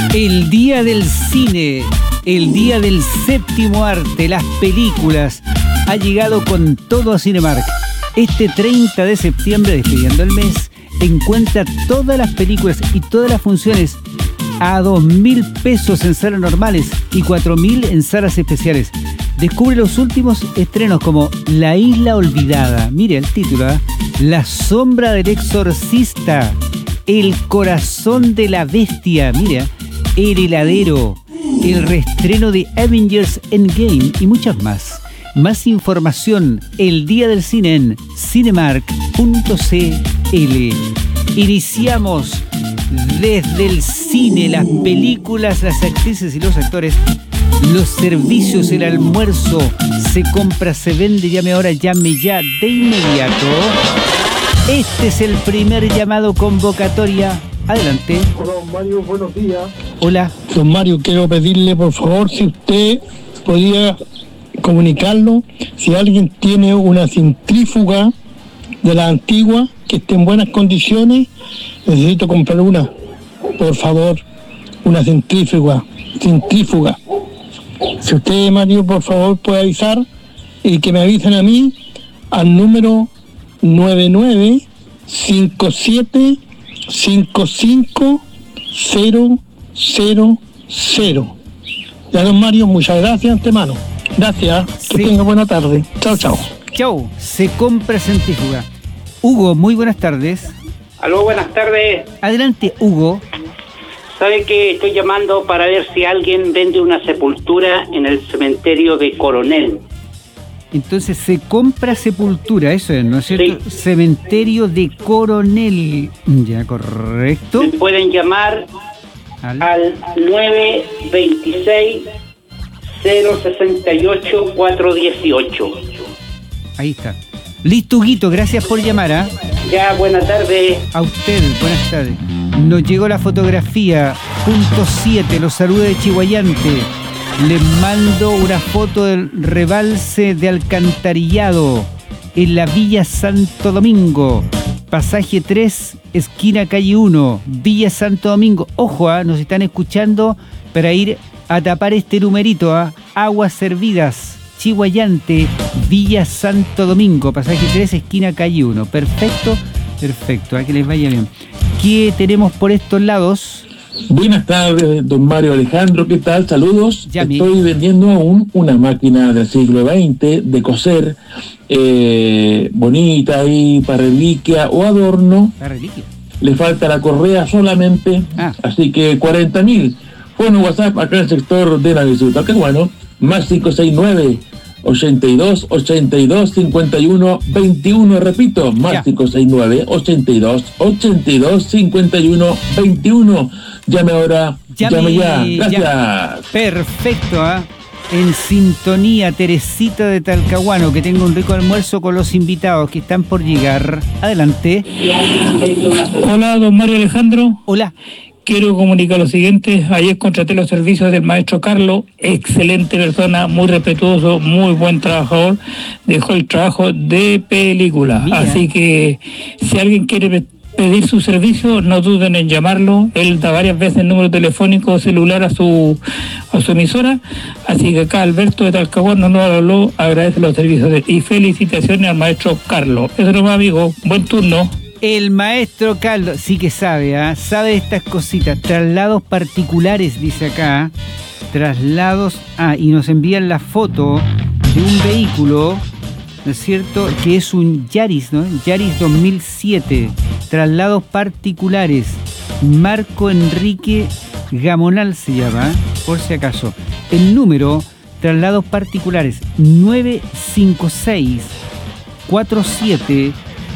El día del cine, el día del séptimo arte, las películas, ha llegado con todo a Cinemark. Este 30 de septiembre, despidiendo el mes, encuentra todas las películas y todas las funciones a 2.000 pesos en salas normales y 4.000 en salas especiales. Descubre los últimos estrenos como La Isla Olvidada, mire el título, ¿eh? La Sombra del Exorcista, El Corazón de la Bestia, mire, El Heladero, el reestreno de Avengers Endgame y muchas más. Más información el día del cine en cinemark.cl. Iniciamos desde el cine, las películas, las actrices y los actores, los servicios, el almuerzo, se compra, se vende, llame ahora, llame ya, de inmediato. Este es el primer llamado convocatoria. Adelante. Hola, don Mario, buenos días. Hola. Don Mario, quiero pedirle, por favor, si usted podía comunicarlo, si alguien tiene una centrífuga de la antigua que esté en buenas condiciones, necesito comprar una. Por favor, una centrífuga. Si usted, Mario, por favor, puede avisar y que me avisen a mí al número 995755000. Ya, don Mario, muchas gracias de antemano. Gracias, que tenga buena tarde. Chao, chao. Chao, se compra centrífuga. Hugo, muy buenas tardes. Aló, buenas tardes. Adelante, Hugo. ¿Sabe que estoy llamando para ver si alguien vende una sepultura en el cementerio de Coronel? Entonces se compra sepultura, eso es, ¿no es cierto? Sí. Cementerio de Coronel. Ya, correcto. Me pueden llamar al 926-068-418. Ahí está. Listo, Huguito, gracias por llamar, ¿ah? Ya, buenas tardes. A usted, buenas tardes. Nos llegó la fotografía, punto 7, los saludos de Chihuayante. Les mando una foto del rebalse de alcantarillado en la Villa Santo Domingo. Pasaje 3, esquina calle 1, Villa Santo Domingo. Ojo, nos están escuchando para ir a tapar este numerito, Aguas Servidas, Chihuayante, Villa Santo Domingo, pasaje 3, esquina calle 1. Perfecto, a que les vaya bien. ¿Qué tenemos por estos lados? Buenas tardes, don Mario Alejandro, ¿qué tal? Saludos. Llame. Estoy vendiendo aún una máquina del siglo XX de coser, bonita ahí para reliquia o adorno. La reliquia. Le falta la correa solamente, así que 40.000. Bueno, WhatsApp acá en el sector de la Visita, que bueno, más 569-82-82-51-21, repito, más 569-82-82-51-21. Llame ahora, llame ya. Gracias. Perfecto, En sintonía, Teresita de Talcahuano, que tenga un rico almuerzo con los invitados que están por llegar. Adelante. Hola, don Mario Alejandro. Hola. Quiero comunicar lo siguiente. Ayer contraté los servicios del maestro Carlos, excelente persona, muy respetuoso, muy buen trabajador, dejó el trabajo de película. Mira. Así que si alguien quiere pedir su servicio, no duden en llamarlo. Él da varias veces el número telefónico celular a su emisora. Así que acá Alberto de Talcahuano no habló, agradece los servicios y felicitaciones al maestro Carlos. Eso nomás, amigo. Buen turno. El maestro Carlos sí que sabe, sabe estas cositas. Traslados particulares, dice acá. Traslados, y nos envían la foto de un vehículo, ¿no es cierto? Que es un Yaris, ¿no? Yaris 2007. Traslados particulares. Marco Enrique Gamonal se llama, por si acaso. El número, traslados particulares, 956 47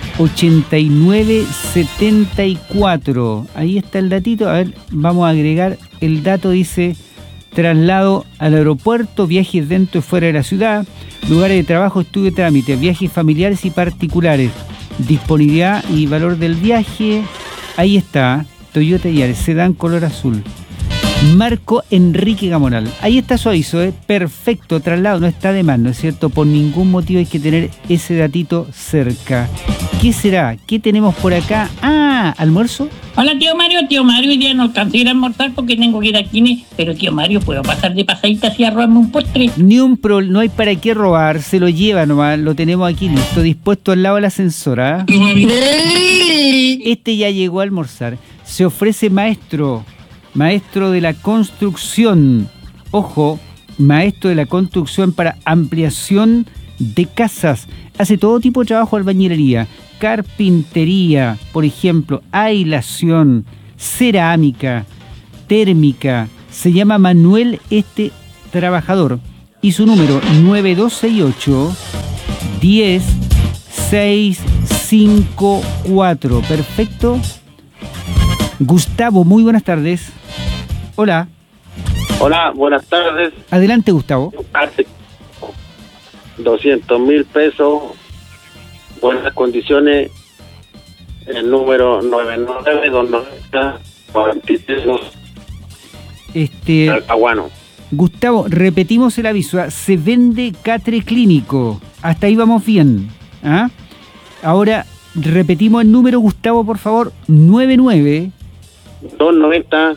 8974. Ahí está el datito. A ver, vamos a agregar el dato. Dice: traslado al aeropuerto, viajes dentro y fuera de la ciudad, lugares de trabajo, estudio y trámite, viajes familiares y particulares, disponibilidad y valor del viaje. Ahí está, Toyota Yaris, sedán color azul. Marco Enrique Gamonal. Ahí está su aviso, perfecto, traslado, no está de más, ¿no es cierto? Por ningún motivo hay que tener ese datito cerca. ¿Qué será? ¿Qué tenemos por acá? Ah, ¿almuerzo? Hola, tío Mario, hoy día no alcancé a ir a almorzar porque tengo que ir a Kine, pero tío Mario, ¿puedo pasar de pasadita así a robarme un postre? No hay para qué robar, se lo lleva nomás, lo tenemos aquí listo, dispuesto al lado del ascensor, ¿ah? Este ya llegó a almorzar. Se ofrece maestro de la construcción, ojo, maestro de la construcción para ampliación de casas. Hace todo tipo de trabajo, albañilería, carpintería, por ejemplo, aislación, cerámica, térmica. Se llama Manuel este trabajador y su número 9268 10654. Perfecto. Gustavo, muy buenas tardes. Hola. Hola, buenas tardes. Adelante, Gustavo. 200.000 pesos, buenas condiciones, el número 99290-43. Talcahuano. Gustavo, repetimos el aviso, se vende catre clínico, hasta ahí vamos bien, ¿ah? Ahora repetimos el número, Gustavo, por favor, 290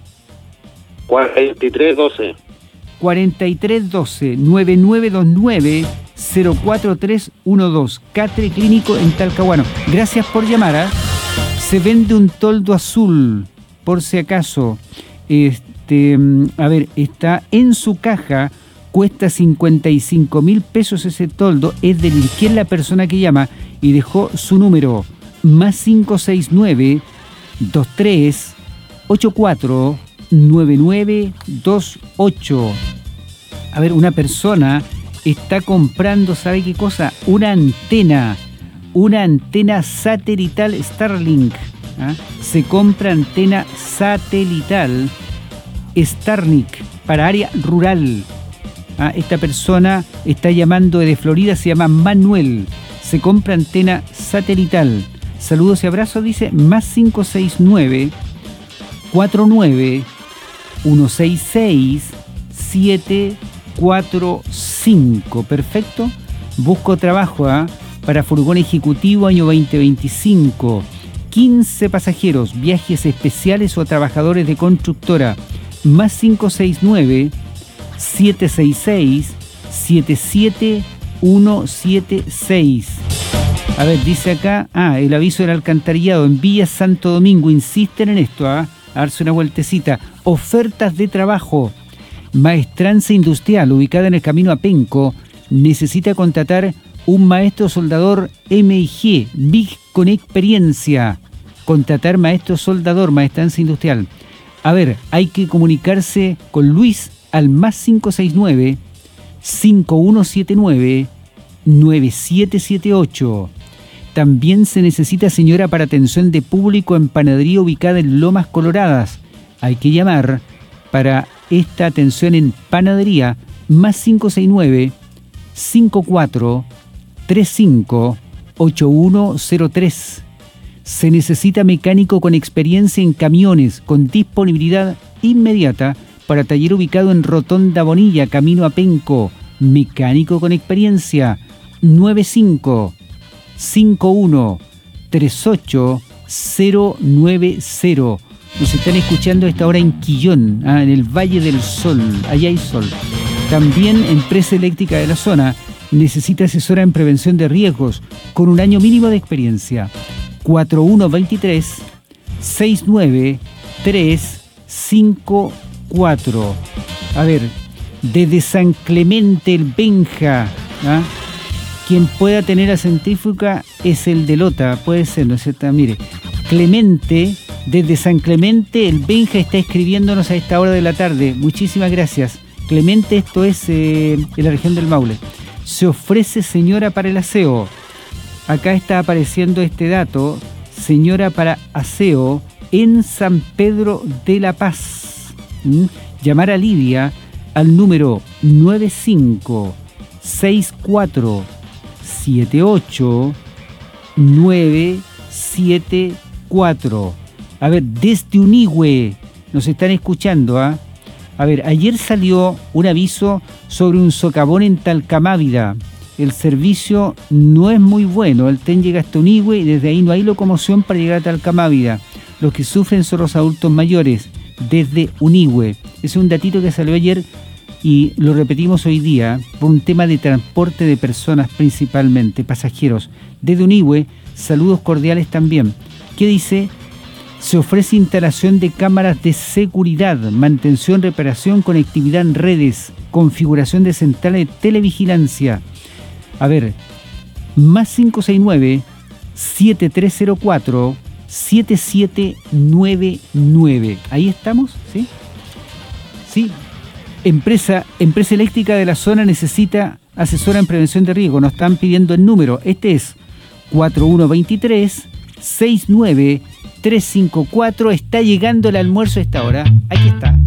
4312. 4312 9929 04312. Catre Clínico en Talcahuano. Gracias por llamar, ¿eh? Se vende un toldo azul, por si acaso. A ver, está en su caja, cuesta 55.000 pesos ese toldo. Es de ¿quién es la persona que llama? Y dejó su número, más 569 23 84 9928. A ver, una persona está comprando, ¿sabe qué cosa? Una antena satelital Starlink. ¿Ah? Se compra antena satelital Starlink para área rural. ¿Ah? Esta persona está llamando de Florida, se llama Manuel. Se compra antena satelital. Saludos y abrazos, dice, más 569 49 166 745. Perfecto. Busco trabajo para furgón ejecutivo año 2025. 15 pasajeros, viajes especiales o trabajadores de constructora. Más 569 766 77176. A ver, dice acá, el aviso del alcantarillado en Villa Santo Domingo. Insisten en esto, a darse una vueltecita. Ofertas de trabajo. Maestranza industrial, ubicada en el camino a Penco, necesita contratar un maestro soldador MIG, Big con experiencia. Contratar maestro soldador, maestranza industrial. A ver, hay que comunicarse con Luis al más 569 5179 9778. También se necesita señora para atención de público en panadería ubicada en Lomas Coloradas. Hay que llamar para esta atención en panadería más 569 54 35 8103. Se necesita mecánico con experiencia en camiones con disponibilidad inmediata para taller ubicado en Rotonda Bonilla, camino a Penco. Mecánico con experiencia 95 51 38 090. Nos están escuchando a esta hora en Quillón, en el Valle del Sol. Allá hay sol. También Empresa Eléctrica de la zona necesita asesora en prevención de riesgos con un año mínimo de experiencia. 4123 69354. A ver, desde San Clemente el Benja, quien pueda tener a centrífuga es el de Lota, puede ser, ¿no es cierto? Mire, Clemente, desde San Clemente el Benja está escribiéndonos a esta hora de la tarde. Muchísimas gracias. Clemente, esto es en la región del Maule. Se ofrece señora para el aseo. Acá está apareciendo este dato, señora para aseo en San Pedro de la Paz. Llamar a Lidia al número 9564 78 974. A ver, desde Unigüe nos están escuchando, ¿ah? A ver, ayer salió un aviso sobre un socavón en Talcamávida. El servicio no es muy bueno. El tren llega hasta Unihue y desde ahí no hay locomoción para llegar a Talcamávida. Los que sufren son los adultos mayores desde Unihue. Ese es un datito que salió ayer y lo repetimos hoy día por un tema de transporte de personas, principalmente pasajeros. Desde Unihue, saludos cordiales también. ¿Qué dice? Se ofrece instalación de cámaras de seguridad, mantención, reparación, conectividad en redes, configuración de centrales de televigilancia. A ver, más 569-7304-7799. Ahí estamos, ¿sí? Sí. Empresa eléctrica de la zona necesita asesora en prevención de riesgo. Nos están pidiendo el número. Este es 4123-69354. Está llegando el almuerzo a esta hora. Aquí está.